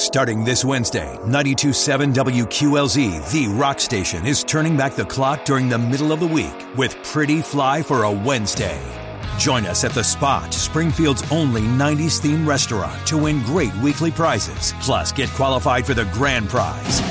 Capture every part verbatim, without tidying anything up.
Starting this Wednesday, ninety-two point seven W Q L Z, the rock station, is turning back the clock during the middle of the week with Pretty Fly for a Wednesday. Join us at The Spot, Springfield's only nineties-themed restaurant, to win great weekly prizes. Plus, get qualified for the grand prize,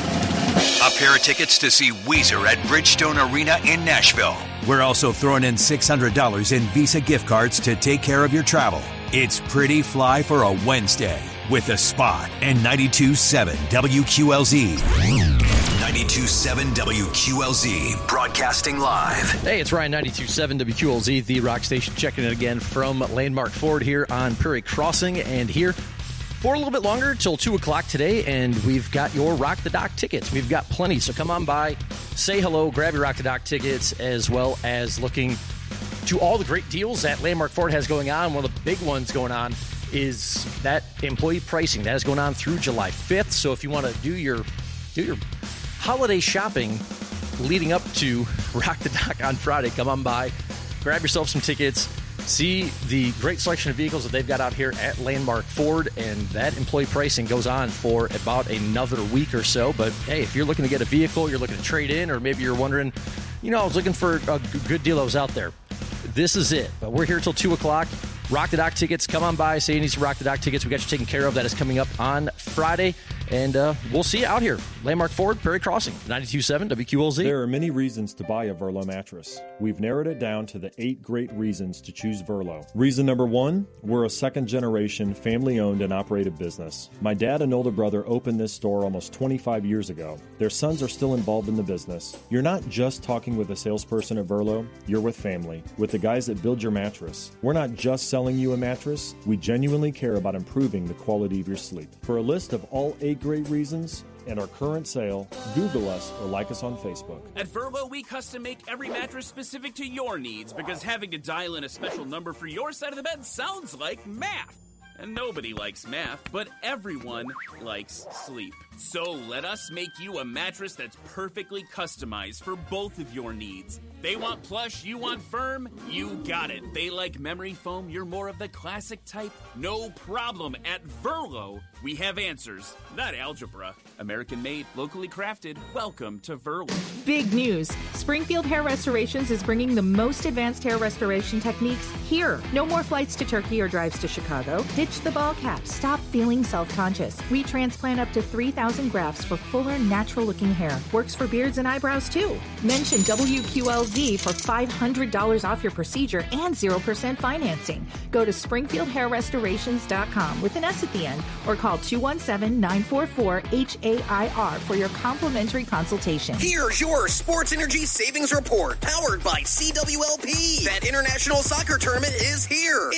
a pair of tickets to see Weezer at Bridgestone Arena in Nashville. We're also throwing in six hundred dollars in Visa gift cards to take care of your travel. It's Pretty Fly for a Wednesday with The Spot and ninety-two point seven W Q L Z. ninety-two point seven W Q L Z, broadcasting live. Hey, it's Ryan, ninety-two point seven W Q L Z, the rock station, checking it again from Landmark Ford here on Prairie Crossing, and here for a little bit longer till two o'clock today, and we've got your Rock the Dock tickets. We've got plenty, so come on by, say hello, grab your Rock the Dock tickets, as well as looking to all the great deals that Landmark Ford has going on. One of the big ones going on is that employee pricing. That is going on through July fifth, so if you want to do your do your holiday shopping leading up to Rock the Dock on Friday, come on by, grab yourself some tickets, see the great selection of vehicles that they've got out here at Landmark Ford, and that employee pricing goes on for about another week or so. But hey, if you're looking to get a vehicle, you're looking to trade in, or maybe you're wondering, you know, I was looking for a good deal that was out there, this is it. But we're here till two o'clock. Rock the Dock tickets, come on by, say you need some Rock the Dock tickets. We got you taken care of. That is coming up on Friday, and uh, we'll see you out here. Landmark Ford, Prairie Crossing, ninety-two point seven W Q L Z. There are many reasons to buy a Verlo mattress. We've narrowed it down to the eight great reasons to choose Verlo. Reason number one, we're a second-generation, family-owned and operated business. My dad and older brother opened this store almost twenty-five years ago. Their sons are still involved in the business. You're not just talking with a salesperson at Verlo, you're with family, with the guys that build your mattress. We're not just selling you a mattress, we genuinely care about improving the quality of your sleep. For a list of all eight great reasons and our current sale, Google us or like us on Facebook. At Verlo, we custom make every mattress specific to your needs, because having to dial in a special number for your side of the bed sounds like math. And nobody likes math, but everyone likes sleep. So let us make you a mattress that's perfectly customized for both of your needs. They want plush, you want firm, you got it. They like memory foam, you're more of the classic type. No problem. At Verlo, we have answers, not algebra. American made, locally crafted. Welcome to Verlo. Big news. Springfield Hair Restorations is bringing the most advanced hair restoration techniques here. No more flights to Turkey or drives to Chicago. Ditch the ball cap. Stop feeling self-conscious. We transplant up to three thousand grafts for fuller, natural-looking hair. Works for beards and eyebrows, too. Mention W Q L Z for five hundred dollars off your procedure and zero percent financing. Go to springfield hair restorations dot com with an S at the end, or call two one seven, nine four four, H A I R for your complimentary consultation. Here's your Sports Energy Savings Report, powered by C W L P. That international soccer tournament is here.